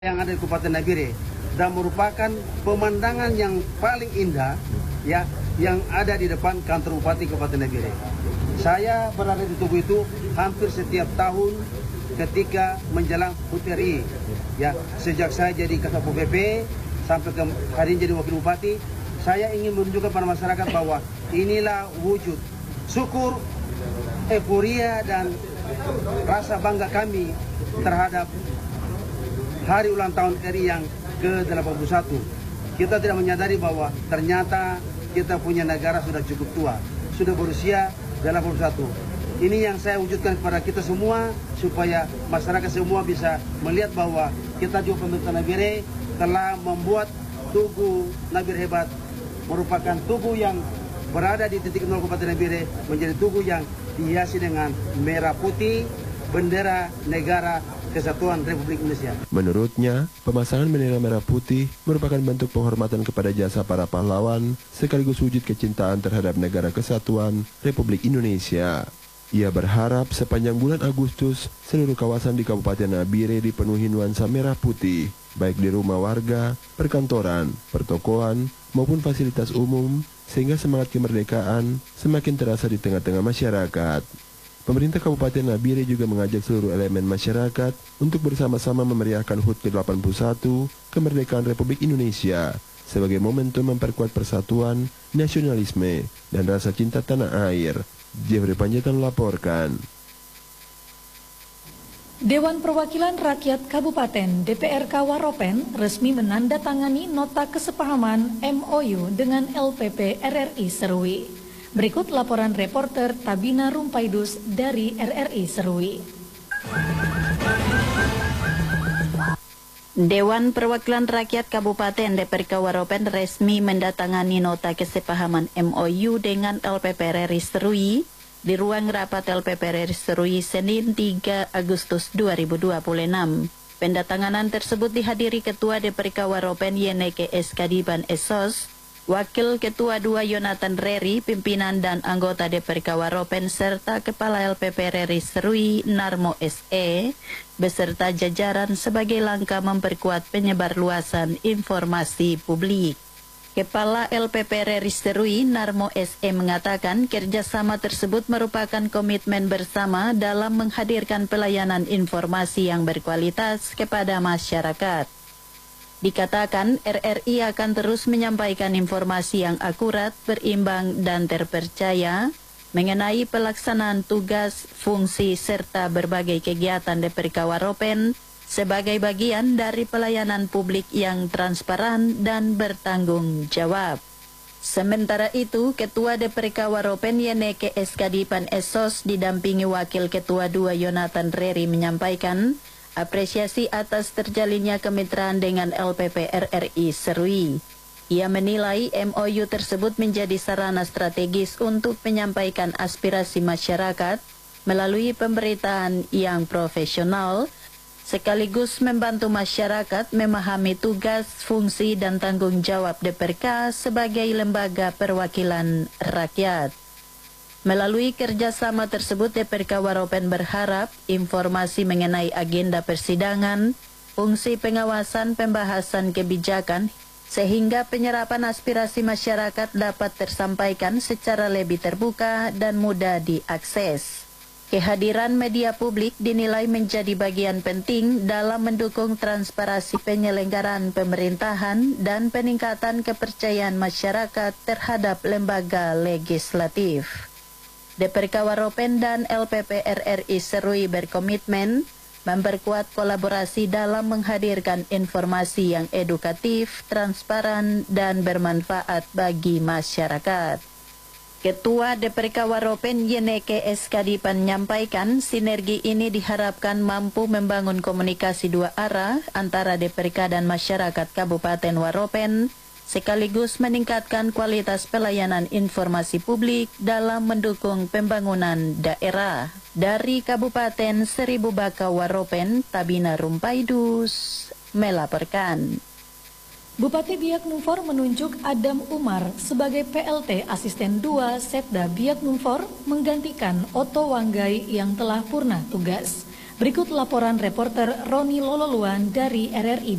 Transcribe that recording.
yang ada di Kabupaten Nabire dan merupakan pemandangan yang paling indah ya yang ada di depan kantor Bupati Kabupaten Nabire. Saya berada di tugu itu hampir setiap tahun ketika menjelang HUT RI. Ya, sejak saya jadi Kasatpol PP sampai ke hari ini jadi Wakil Bupati, saya ingin menunjukkan pada masyarakat bahwa inilah wujud syukur, euforia dan rasa bangga kami terhadap hari ulang tahun RI yang ke-81. Kita tidak menyadari bahwa ternyata kita punya negara sudah cukup tua, sudah berusia 81. Ini yang saya wujudkan kepada kita semua, supaya masyarakat semua bisa melihat bahwa kita juga pemerintah Nabire telah membuat Tugu Nabire Hebat merupakan tugu yang berada di titik nol Kabupaten Nabire, menjadi tugu yang dihiasi dengan merah putih, bendera negara Kesatuan Republik Indonesia. Menurutnya, pemasangan bendera merah putih merupakan bentuk penghormatan kepada jasa para pahlawan sekaligus wujud kecintaan terhadap negara kesatuan Republik Indonesia. Ia berharap sepanjang bulan Agustus, seluruh kawasan di Kabupaten Nabire dipenuhi nuansa merah putih, baik di rumah warga, perkantoran, pertokoan, maupun fasilitas umum, sehingga semangat kemerdekaan semakin terasa di tengah-tengah masyarakat. Pemerintah Kabupaten Nabire juga mengajak seluruh elemen masyarakat untuk bersama-sama memeriahkan HUT ke-81 kemerdekaan Republik Indonesia sebagai momentum memperkuat persatuan, nasionalisme, dan rasa cinta tanah air. Jeffrey Panjaitan melaporkan. Dewan Perwakilan Rakyat Kabupaten DPRK Waropen resmi menandatangani nota kesepahaman MOU dengan LPP RRI Serui. Berikut laporan reporter Tabina Rumpaidus dari RRI Serui. Dewan Perwakilan Rakyat Kabupaten DPRK Waropen resmi mendatangani nota kesepahaman MOU dengan LPP RRI Serui di ruang rapat LPP RRI Serui Senin 3 Agustus 2026. Pendatanganan tersebut dihadiri Ketua DPRK Waropen Yeneke Eskadiban Esos, Wakil Ketua 2 Yonatan Reri, pimpinan dan anggota DPRK Waropen, serta Kepala LPP RRI Serui Narmo SE, beserta jajaran sebagai langkah memperkuat penyebarluasan informasi publik. Kepala LPP RRI Serui Narmo SE mengatakan kerjasama tersebut merupakan komitmen bersama dalam menghadirkan pelayanan informasi yang berkualitas kepada masyarakat. Dikatakan RRI akan terus menyampaikan informasi yang akurat, berimbang, dan terpercaya mengenai pelaksanaan tugas, fungsi, serta berbagai kegiatan DPRK Waropen sebagai bagian dari pelayanan publik yang transparan dan bertanggung jawab. Sementara itu, Ketua DPRK Waropen Yeneke Eskadipan Esos didampingi Wakil Ketua 2 Yonatan Reri menyampaikan apresiasi atas terjalinnya kemitraan dengan LPP RRI Serui. Ia menilai MOU tersebut menjadi sarana strategis untuk menyampaikan aspirasi masyarakat melalui pemberitaan yang profesional, sekaligus membantu masyarakat memahami tugas, fungsi, dan tanggung jawab DPRK sebagai lembaga perwakilan rakyat. Melalui kerjasama tersebut, DPRK Waropen berharap informasi mengenai agenda persidangan, fungsi pengawasan pembahasan kebijakan, sehingga penyerapan aspirasi masyarakat dapat tersampaikan secara lebih terbuka dan mudah diakses. Kehadiran media publik dinilai menjadi bagian penting dalam mendukung transparansi penyelenggaraan pemerintahan dan peningkatan kepercayaan masyarakat terhadap lembaga legislatif. DPRK Waropen dan LPP RRI Serui berkomitmen memperkuat kolaborasi dalam menghadirkan informasi yang edukatif, transparan, dan bermanfaat bagi masyarakat. Ketua DPRK Waropen Yeneke Eskadipan menyampaikan sinergi ini diharapkan mampu membangun komunikasi dua arah antara DPRK dan masyarakat Kabupaten Waropen, sekaligus meningkatkan kualitas pelayanan informasi publik dalam mendukung pembangunan daerah. Dari Kabupaten Seribu Baka Waropen, Tabina Rumpaidus melaporkan. Bupati Biak Numfor menunjuk Adam Umar sebagai PLT Asisten 2 Setda Biak Numfor menggantikan Otto Wanggai yang telah purna tugas. Berikut laporan reporter Roni Lololuan dari RRI